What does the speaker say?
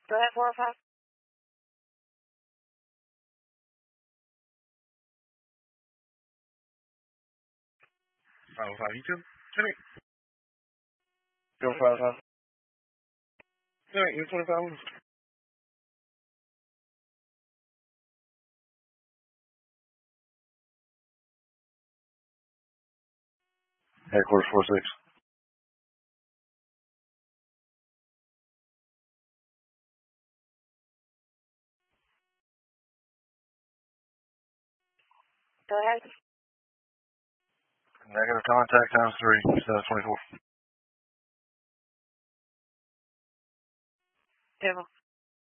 Go ahead, 405. 505, you too? Jimmy. Go 505. Jimmy, you 25. Headquarters 46. Go ahead. Negative contact times 3, 24. Table.